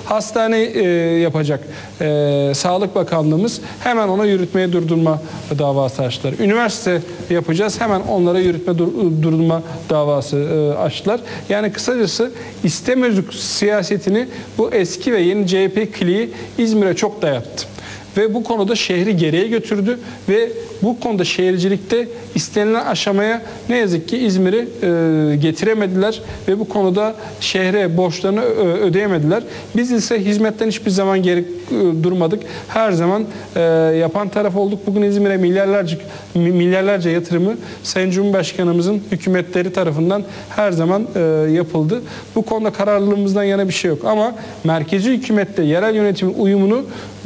Hastane yapacak Sağlık Bakanlığımız hemen ona yürütmeye durdurma davası açtılar. Üniversite yapacağız, hemen onlara yürütme durdurma davası açtılar. Yani kısacası istemezlik siyasetini bu eski ve yeni CHP kliği İzmir'e çok dayattı. Ve bu konuda şehri geriye götürdü ve bu konuda şehircilikte istenilen aşamaya ne yazık ki İzmir'i getiremediler ve bu konuda şehre borçlarını ödeyemediler. Biz ise hizmetten hiçbir zaman geri durmadık. Her zaman yapan taraf olduk. Bugün İzmir'e milyarlarca yatırımı Sayın Cumhurbaşkanımızın hükümetleri tarafından her zaman yapıldı. Bu konuda kararlılığımızdan yana bir şey yok. Ama merkezi hükümette yerel yönetimin uyumunu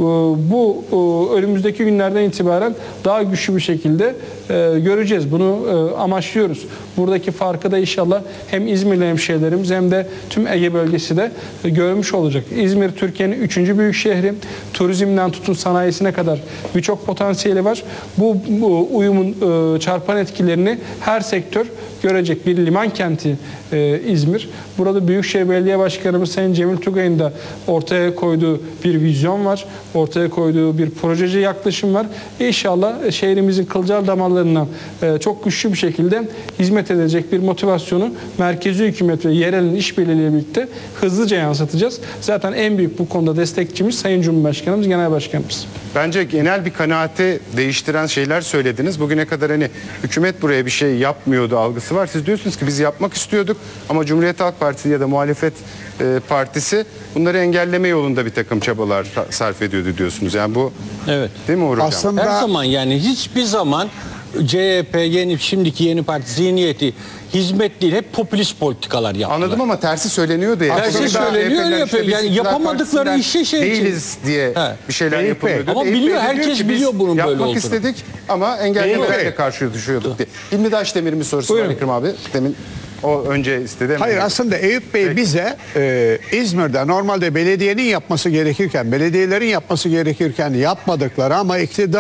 bu önümüzdeki günlerden itibaren daha güçlü bir şekilde göreceğiz. Bunu amaçlıyoruz. Buradaki farkı da inşallah hem İzmirli hemşehrilerimiz hem de tüm Ege bölgesi de görmüş olacak. İzmir Türkiye'nin 3. büyük şehri. Turizmden tutun sanayisine kadar birçok potansiyeli var. Bu uyumun çarpan etkilerini her sektör görecek. Bir liman kenti İzmir. Burada Büyükşehir Belediye Başkanımız Sayın Cemil Tugay'ın da ortaya koyduğu bir vizyon var. Ortaya koyduğu bir projeci yaklaşım var. İnşallah şehrimizin kılcal damarlarından çok güçlü bir şekilde hizmet edecek bir motivasyonu merkezi hükümet ve yerelin işbirliğiyle birlikte hızlıca yansıtacağız. Zaten en büyük bu konuda destekçimiz Sayın Cumhurbaşkanımız, Genel Başkanımız. Bence genel bir kanaati değiştiren şeyler söylediniz. Bugüne kadar hani hükümet buraya bir şey yapmıyordu algısı var. Siz diyorsunuz ki biz yapmak istiyorduk ama Cumhuriyet Halk Partisi ya da muhalefet partisi bunları engelleme yolunda bir takım çabalar sarf ediyordu diyorsunuz. Yani bu evet. Değil mi Uğur Hocam? Aslında her zaman yani hiçbir zaman CHP şimdiki yeni parti zihniyeti hizmet değil, hep popülist politikalar yaptılar. Anladım ama tersi söyleniyordu ya. Tersi söyleniyor, öyle yapıyor. Yani yapamadıkları işe değiliz diye bir şeyler yapılıyordu. Ama biliyor, herkes biliyor bunun böyle olduğunu. Yapmak istedik ama engellemelerle karşı düşüyorduk diye. Hilmi Daşdemir'in bir sorusu var Ekrem abi. Demin o önce istedi. Hayır, aslında Eyüp Bey bize İzmir'de normalde belediyenin yapması gerekirken, belediyelerin yapması gerekirken yapmadıkları ama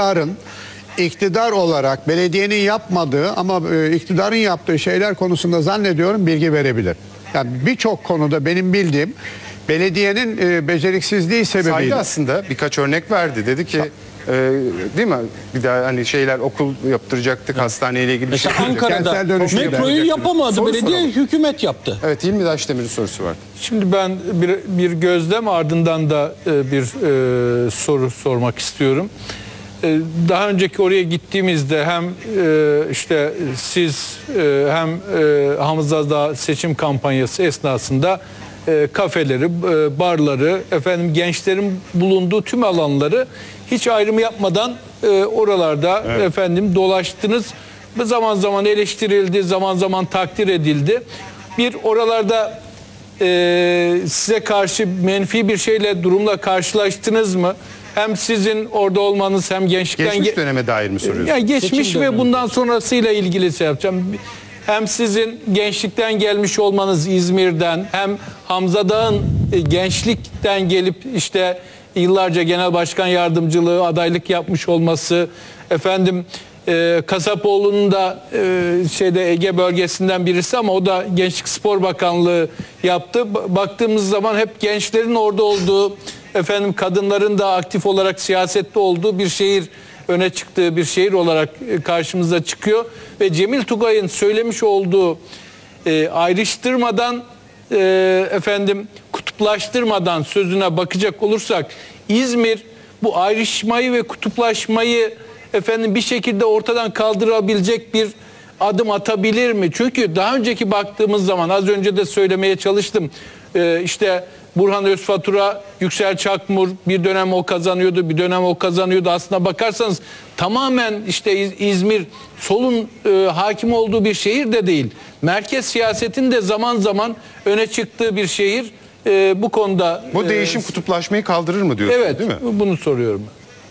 iktidar olarak belediyenin yapmadığı ama iktidarın yaptığı şeyler konusunda zannediyorum bilgi verebilir. Yani birçok konuda benim bildiğim belediyenin beceriksizliği sebebiyle. Saydı aslında birkaç örnek verdi. Dedi ki değil mi? Bir daha hani şeyler okul yaptıracaktık, hastaneyle ilgili mesela Ankara'da metroyu yapamadı belediye, hükümet yaptı. Evet, Hilmi Daşdemir'in sorusu var. Şimdi ben bir gözlem ardından da bir soru sormak istiyorum. Daha önceki oraya gittiğimizde hem işte siz hem Hamza Dağ seçim kampanyası esnasında kafeleri, barları, efendim gençlerin bulunduğu tüm alanları hiç ayrım yapmadan oralarda efendim dolaştınız. Zaman zaman eleştirildi, zaman zaman takdir edildi. Bir oralarda size karşı menfi bir durumla karşılaştınız mı? Hem sizin orada olmanız hem gençlikten... Geçmiş döneme dair mi soruyorsunuz? Yani geçmiş ve bundan sonrasıyla ilgili şey yapacağım. Hem sizin gençlikten gelmiş olmanız İzmir'den, hem Hamza Dağ'ın gençlikten gelip işte yıllarca genel başkan yardımcılığı, adaylık yapmış olması, efendim Kasapoğlu'nun da Ege bölgesinden birisi ama o da Gençlik Spor Bakanlığı yaptı. Baktığımız zaman hep gençlerin orada olduğu, efendim kadınların da aktif olarak siyasette olduğu bir şehir, öne çıktığı bir şehir olarak karşımıza çıkıyor. Ve Cemil Tugay'ın söylemiş olduğu ayrıştırmadan efendim kutuplaştırmadan sözüne bakacak olursak İzmir bu ayrışmayı ve kutuplaşmayı efendim bir şekilde ortadan kaldırabilecek bir adım atabilir mi? Çünkü daha önceki baktığımız zaman az önce de söylemeye çalıştım. İşte Burhan Özfatura, Yüksel Çakmur, bir dönem o kazanıyordu, bir dönem o kazanıyordu. Aslına bakarsanız tamamen işte İzmir solun hakim olduğu bir şehir de değil. Merkez siyasetin de zaman zaman öne çıktığı bir şehir. Bu konuda... Bu değişim kutuplaşmayı kaldırır mı diyorsunuz, evet, değil mi? Evet, bunu soruyorum.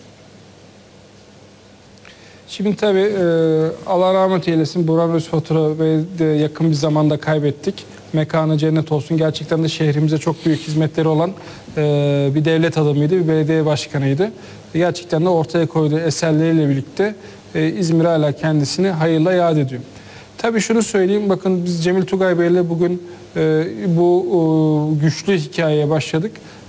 Şimdi tabii Allah rahmet eylesin, Burhan Özfatura Bey'i de yakın bir zamanda kaybettik. Mekanı cennet olsun. Gerçekten de şehrimize çok büyük hizmetleri olan bir devlet adamıydı, bir belediye başkanıydı. Gerçekten de ortaya koyduğu eserleriyle birlikte İzmir hala kendisini hayırla yad ediyor. Tabii şunu söyleyeyim, bakın biz Cemil Tugay Bey'le bugün bu güçlü hikayeye başladık.